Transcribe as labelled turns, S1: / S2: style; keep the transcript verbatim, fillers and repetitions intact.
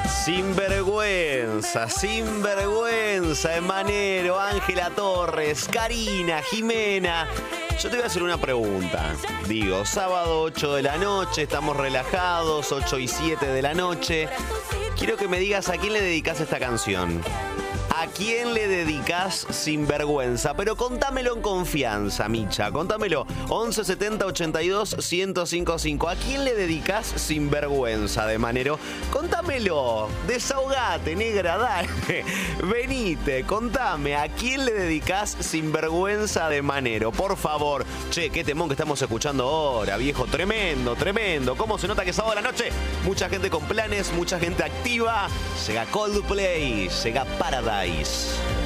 S1: Sinvergüenza, sinvergüenza, Emanero, Ángela Torres, Karina, Jimena. Yo te voy a hacer una pregunta. Digo, sábado ocho de la noche, estamos relajados, ocho y siete de la noche. Quiero que me digas a quién le dedicas esta canción. ¿A quién le dedicas Sinvergüenza? Pero contámelo en confianza, Micha. Contámelo. once setenta ochenta y dos ciento cincuenta y cinco. ¿A quién le dedicas Sinvergüenza de Manero? Contámelo. Desahogate, negra, dale. Venite, contame. ¿A quién le dedicas Sinvergüenza de Manero? Por favor. Che, qué temón que estamos escuchando ahora, viejo. Tremendo, tremendo. ¿Cómo se nota que es sábado a la noche? Mucha gente con planes, mucha gente activa. Llega Coldplay, llega Paradise.